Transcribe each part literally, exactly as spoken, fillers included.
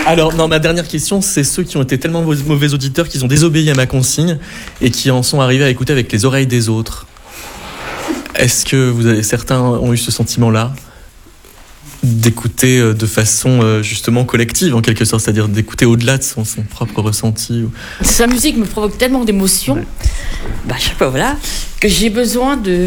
Alors, non, ma dernière question, c'est ceux qui ont été tellement mauvais auditeurs qu'ils ont désobéi à ma consigne et qui en sont arrivés à écouter avec les oreilles des autres. Est-ce que vous avez, certains ont eu ce sentiment-là d'écouter de façon justement collective en quelque sorte, c'est-à-dire d'écouter au-delà de son, son propre ressenti ou... Sa musique me provoque tellement d'émotions, ouais. bah, je sais pas, voilà, que j'ai besoin de,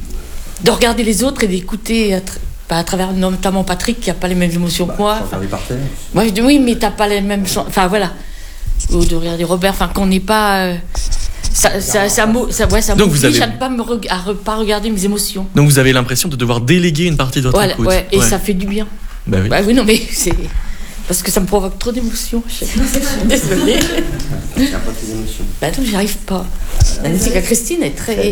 de regarder les autres et d'écouter à, tra- bah, à travers notamment Patrick qui n'a pas les mêmes émotions bah, que moi. Enfin, moi je dis oui, mais t'as pas les mêmes... Enfin voilà, ou de regarder Robert, enfin qu'on n'est pas... Euh, Ça, ça, ça, ça, ouais, ça m'oblige avez... à ne pas, me re... à re... pas regarder mes émotions. Donc vous avez l'impression de devoir déléguer une partie de votre voilà, écoute. Ouais, et ouais. ça fait du bien. Bah oui. Bah oui, non, mais c'est... Parce que ça me provoque trop d'émotions. Je suis désolée. Il n'y a pas trop d'émotions. Bah non, j'y arrive pas. La musique à Christine est très...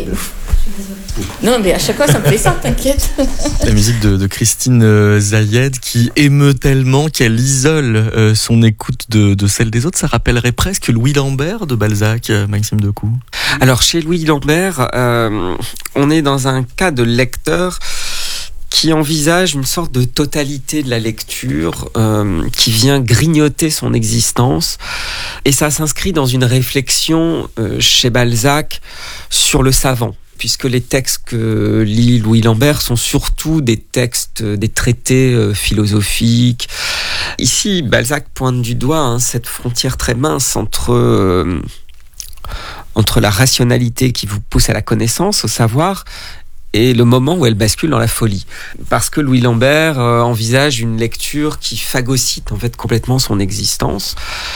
Non, mais à chaque fois, ça me fait ça, t'inquiète. La musique de, de Christine euh, Zayed qui émeut tellement qu'elle isole euh, son écoute de, de celle des autres. Ça rappellerait presque Louis Lambert de Balzac, euh, Maxime Decoux. Alors, chez Louis Lambert, euh, on est dans un cas de lecteur qui envisage une sorte de totalité de la lecture, euh, qui vient grignoter son existence. Et ça s'inscrit dans une réflexion euh, chez Balzac sur le savant, puisque les textes que lit Louis Lambert sont surtout des textes, des traités euh, philosophiques. Ici, Balzac pointe du doigt hein, cette frontière très mince entre... Euh, entre la rationalité qui vous pousse à la connaissance, au savoir, et le moment où elle bascule dans la folie. Parce que Louis Lambert euh, envisage une lecture qui phagocyte en fait complètement son existence.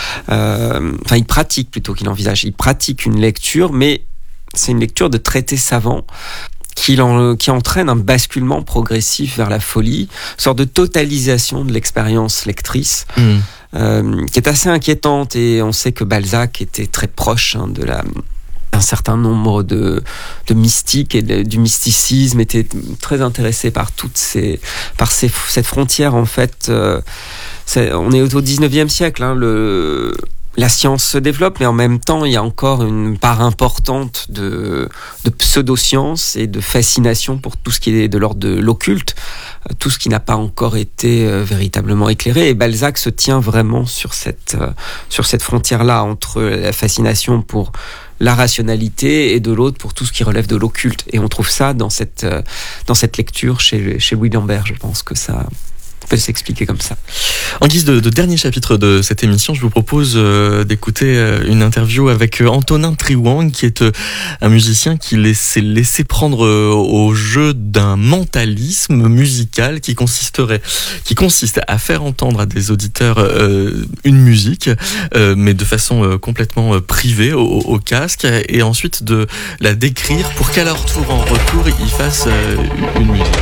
Euh, enfin, il pratique plutôt qu'il envisage. Il pratique une lecture, mais c'est une lecture de traités savants qui, en, qui entraîne un basculement progressif vers la folie, une sorte de totalisation de l'expérience lectrice. Mmh. Euh, qui est assez inquiétante, et on sait que Balzac était très proche hein, de la un certain nombre de, de mystiques et de, du mysticisme, était très intéressé par toutes ces par ces, cette frontière en fait. Euh, c'est, on est au dix-neuvième siècle, hein, le la science se développe, mais en même temps, il y a encore une part importante de, de pseudo-science et de fascination pour tout ce qui est de l'ordre de l'occulte, tout ce qui n'a pas encore été euh, véritablement éclairé. Et Balzac se tient vraiment sur cette, euh, sur cette frontière-là, entre la fascination pour la rationalité et de l'autre pour tout ce qui relève de l'occulte. Et on trouve ça dans cette, euh, dans cette lecture chez, chez Louis Lambert. Je pense que ça... peut s'expliquer comme ça. En guise de, de dernier chapitre de cette émission, je vous propose euh, d'écouter euh, une interview avec euh, Antonin Triwang, qui est euh, un musicien qui s'est laissé prendre euh, au jeu d'un mentalisme musical qui consisterait, qui consiste à faire entendre à des auditeurs euh, une musique, euh, mais de façon euh, complètement euh, privée au, au casque, et ensuite de la décrire pour qu'à leur tour, en retour, ils fassent euh, une musique.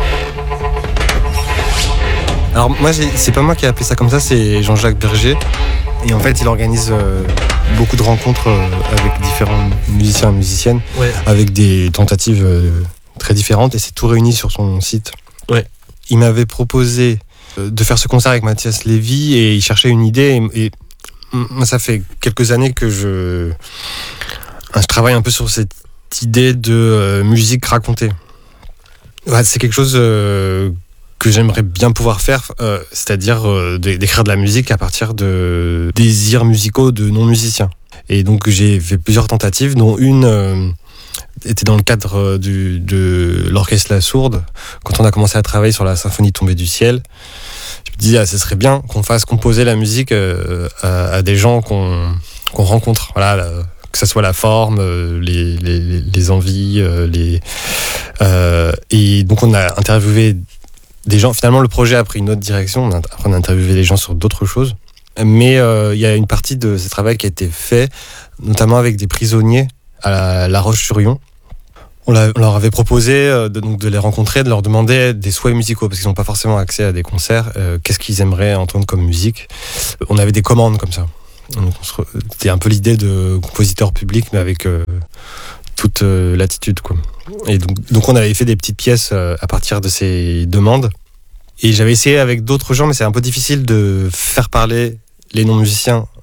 Alors moi, j'ai, c'est pas moi qui ai appelé ça comme ça, c'est Jean-Jacques Berger. Et en fait, il organise euh, beaucoup de rencontres euh, avec différents musiciens et musiciennes, ouais. avec des tentatives euh, très différentes, et c'est tout réuni sur son site. Ouais. Il m'avait proposé euh, de faire ce concert avec Mathias Lévy, et il cherchait une idée. Et, et moi, ça fait quelques années que je, je travaille un peu sur cette idée de euh, musique racontée. Ouais, c'est quelque chose... Euh, que j'aimerais bien pouvoir faire, euh, c'est-à-dire euh, d'écrire de la musique à partir de désirs musicaux de non-musiciens. Et donc j'ai fait plusieurs tentatives, dont une euh, était dans le cadre du, de l'orchestre La Sourde. Quand on a commencé à travailler sur la symphonie tombée du ciel, je me disais, ah, ce serait bien qu'on fasse composer la musique euh, à, à des gens qu'on, qu'on rencontre. Voilà, la, que ce soit la forme, les, les, les envies, les, euh, et donc on a interviewé des gens. Finalement, le projet a pris une autre direction. On a, après, on a interviewé les gens sur d'autres choses. Mais il euh, y a une partie de ce travail qui a été fait, notamment avec des prisonniers à la, la Roche-sur-Yon. On, on leur avait proposé euh, de, donc, de les rencontrer, de leur demander des souhaits musicaux, parce qu'ils n'ont pas forcément accès à des concerts. Euh, qu'est-ce qu'ils aimeraient entendre comme musique ? On avait des commandes comme ça. Donc, c'était un peu l'idée de compositeur public, mais avec euh, toute euh, latitude, quoi. Et donc, donc on avait fait des petites pièces euh, à partir de ces demandes. Et j'avais essayé avec d'autres gens, mais c'est un peu difficile de faire parler les non-musiciens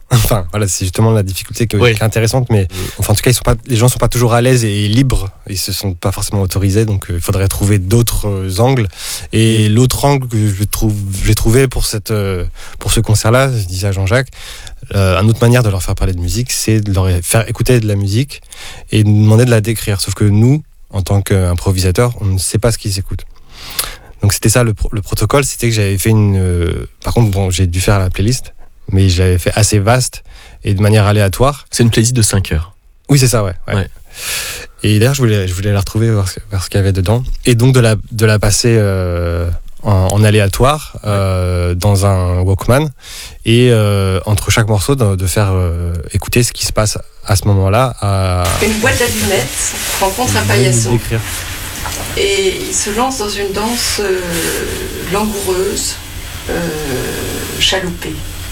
Enfin, voilà, c'est justement la difficulté qui, oui. qui est intéressante, mais enfin, en tout cas, ils sont pas, les gens sont pas toujours à l'aise et libres. Ils se sont pas forcément autorisés, donc il euh, faudrait trouver d'autres euh, angles. Et l'autre angle que je trouve, j'ai trouvé pour cette, euh, pour ce concert-là, je disais à Jean-Jacques, euh, une autre manière de leur faire parler de musique, c'est de leur faire écouter de la musique et de demander de la décrire. Sauf que nous, en tant qu'improvisateurs, on ne sait pas ce qu'ils écoutent. Donc c'était ça le, pro- le protocole, c'était que j'avais fait une. Euh, par contre, bon, j'ai dû faire la playlist. Mais je l'avais fait assez vaste et de manière aléatoire. C'est une playlist de cinq heures. Oui, c'est ça, ouais. ouais. ouais. Et d'ailleurs, je voulais, je voulais la retrouver, voir ce, voir ce qu'il y avait dedans. Et donc de la, de la passer euh, en, en aléatoire euh, dans un Walkman. Et euh, entre chaque morceau, de, de faire euh, écouter ce qui se passe à ce moment-là. À... Une boîte d'allumettes rencontre un paillasson. Et il se lance dans une danse euh, langoureuse, euh, chaloupée.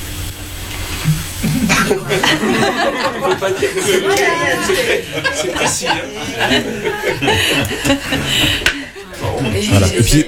On peut pas dire que c'est précis. Voilà. Et puis,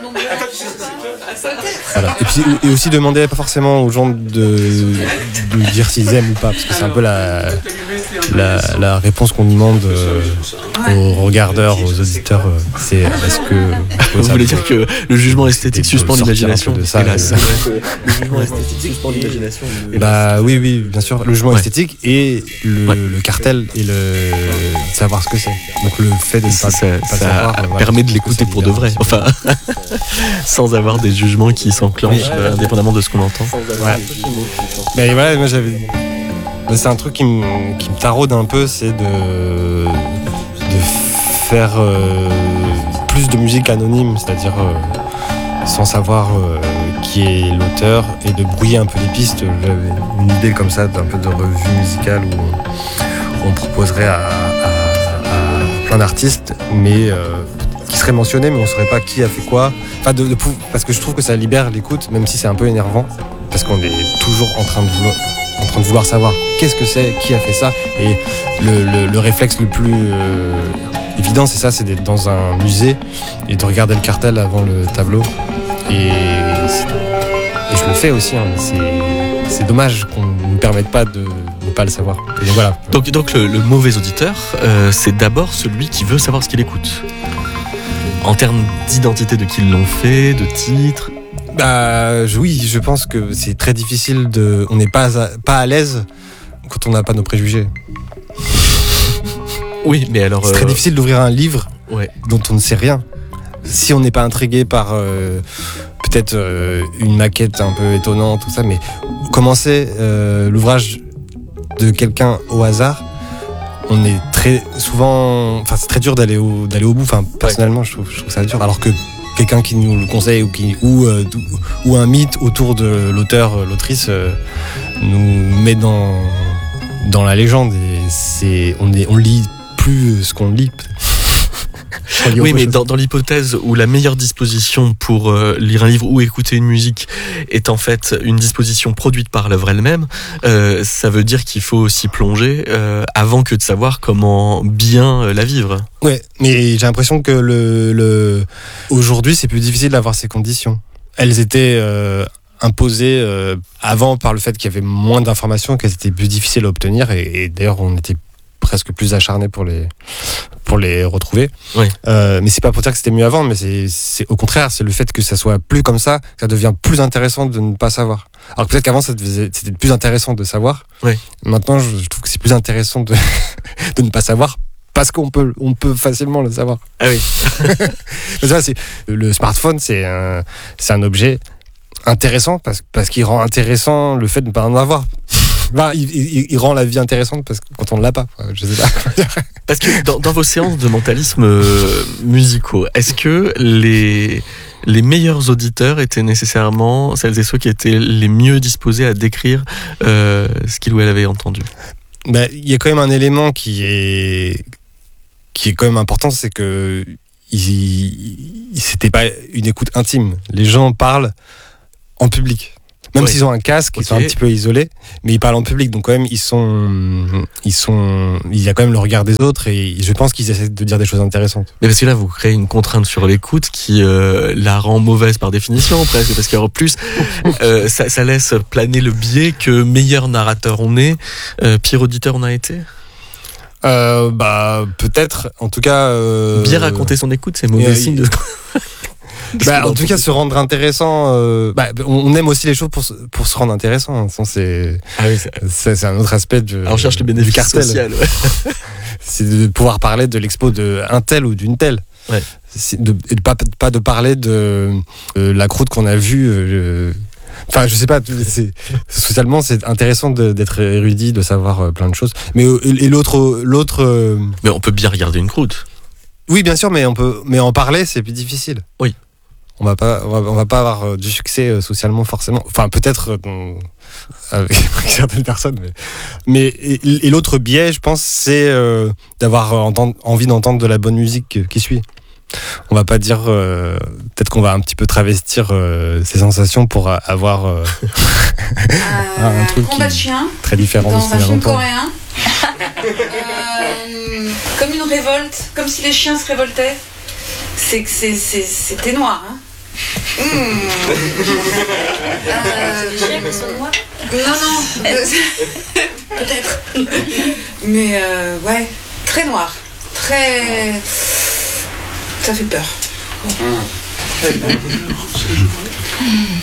voilà. Et puis, et aussi demander pas forcément aux gens de, de dire s'ils aiment ou pas, parce que c'est un peu la, la, la réponse qu'on demande euh, aux regardeurs, aux auditeurs. Euh, c'est est-ce que vous voulez dire que le jugement esthétique suspend l'imagination de ça, hélas. Le jugement esthétique suspend l'imagination. Bah oui, oui, bien sûr. Le jugement ouais. esthétique et le, ouais. le cartel et le savoir ce que c'est. Donc le fait de ne pas, ça, pas ça savoir, permet voilà, de l'écouter pour de vrai. Enfin, sans avoir des jugements qui s'enclenchent oui. euh, indépendamment de ce qu'on entend. Ouais. Mais voilà, moi j'avais. C'est un truc qui me, qui me taraude un peu, c'est de, de faire euh, plus de musique anonyme, c'est-à-dire euh, sans savoir euh, qui est l'auteur et de brouiller un peu les pistes. J'avais une idée comme ça d'un peu de revue musicale où on, on proposerait à, à, à plein d'artistes, mais euh, qui seraient mentionnés, mais on ne saurait pas qui a fait quoi. Enfin, de, de, parce que je trouve que ça libère l'écoute, même si c'est un peu énervant, parce qu'on est toujours en train de vouloir. en train de vouloir savoir qu'est-ce que c'est, qui a fait ça. Et le, le, le réflexe le plus euh, évident, c'est ça, c'est d'être dans un musée et de regarder le cartel avant le tableau. Et, et je le fais aussi, hein, c'est, c'est dommage qu'on ne nous permette pas de ne pas le savoir. Et voilà. Donc, donc le, le mauvais auditeur, euh, c'est d'abord celui qui veut savoir ce qu'il écoute. En termes d'identité de qui l'ont fait, de titre. Bah oui, je pense que c'est très difficile de. On n'est pas à, pas à l'aise quand on n'a pas nos préjugés. Oui, mais alors. C'est très euh... difficile d'ouvrir un livre ouais. dont on ne sait rien. Si on n'est pas intrigué par euh, peut-être euh, une maquette un peu étonnante, tout ça, mais commencer euh, l'ouvrage de quelqu'un au hasard, on est très souvent. Enfin, c'est très dur d'aller au, d'aller au bout. Enfin, personnellement, ouais. je, trouve, je trouve ça dur. Alors que. Quelqu'un qui nous le conseille ou, qui, ou, euh, ou un mythe autour de l'auteur, l'autrice euh, nous met dans, dans la légende et c'est, on, est, on lit plus ce qu'on lit. Oui, mais dans, dans l'hypothèse où la meilleure disposition pour euh, lire un livre ou écouter une musique est en fait une disposition produite par l'œuvre elle-même, euh, ça veut dire qu'il faut s'y plonger euh, avant que de savoir comment bien euh, la vivre. Ouais, mais j'ai l'impression que le, le... aujourd'hui c'est plus difficile d'avoir ces conditions. Elles étaient euh, imposées euh, avant par le fait qu'il y avait moins d'informations, qu'elles étaient plus difficiles à obtenir et, et d'ailleurs on était presque plus acharné pour les pour les retrouver. Oui. Euh, mais c'est pas pour dire que c'était mieux avant, mais c'est c'est au contraire, c'est le fait que ça soit plus comme ça, que ça devient plus intéressant de ne pas savoir. Alors peut-être qu'avant ça devait, c'était plus intéressant de savoir. Oui. Maintenant, je, je trouve que c'est plus intéressant de de ne pas savoir parce qu'on peut on peut facilement le savoir. Ah oui. Mais ça, c'est le smartphone, c'est un c'est un objet intéressant parce parce qu'il rend intéressant le fait de ne pas en avoir. Bah, il, il, il rend la vie intéressante parce que quand on ne l'a pas, je sais pas. Parce que dans, dans vos séances de mentalisme euh, musicaux, est-ce que les les meilleurs auditeurs étaient nécessairement celles et ceux qui étaient les mieux disposés à décrire euh, ce qu'il ou elle avait entendu? Bah, il y a quand même un élément qui est qui est quand même important, c'est que il, il, c'était pas une écoute intime. Les gens parlent en public. Même ouais. s'ils ont un casque, Okay. ils sont un petit peu isolés, mais ils parlent en public, donc quand même ils sont, ils sont, il y a quand même le regard des autres et je pense qu'ils essaient de dire des choses intéressantes. Mais parce que là, vous créez une contrainte sur l'écoute qui euh, la rend mauvaise par définition, presque, parce qu'en plus, euh, ça, ça laisse planer le biais que meilleur narrateur on est, euh, pire auditeur on a été. Euh, bah peut-être, en tout cas. Euh... Bien raconter son écoute, c'est mauvais euh, signe de. Bah, en tout cas, se rendre intéressant. Euh, bah, on aime aussi les choses pour se, pour se rendre intéressant. C'est, Ah oui, c'est... c'est, c'est un autre aspect de, Ah, on cherche le bénéfice du cartel. social. Ouais. C'est de pouvoir parler de l'expo d'un tel ou d'une telle. Ouais. C'est de, et de pas, pas de parler de euh, la croûte qu'on a vue. Euh, Enfin, je sais pas, c'est, socialement, c'est intéressant de, d'être érudit, de savoir euh, plein de choses. Mais et l'autre, l'autre. Euh... Mais on peut bien regarder une croûte. Oui, bien sûr, mais on peut, mais en parler, c'est plus difficile. Oui. On va pas, on va, on va pas avoir euh, du succès euh, socialement forcément. Enfin, peut-être euh, avec certaines personnes, mais, mais et, et l'autre biais, je pense, c'est euh, d'avoir entend, envie d'entendre de la bonne musique qui suit. On va pas dire, euh, peut-être qu'on va un petit peu travestir euh, ces sensations pour avoir euh, euh, un truc combat de qui chien très différent dans de ce un qu'on a film longtemps. coréen. euh, comme une révolte, comme si les chiens se révoltaient. C'est que c'est, c'est, c'était noir. Hein. Mmh. euh, Les chiens qui sont noirs. Non, non. Peut-être. Mais euh, ouais, très noir. Très. Ça fait peur.